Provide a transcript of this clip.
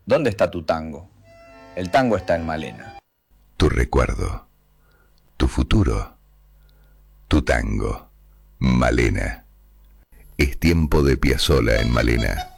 ¿Dónde está tu tango? El tango está en Malena. Tu recuerdo, tu futuro, tu tango. Malena. Es tiempo de Piazzolla en Malena.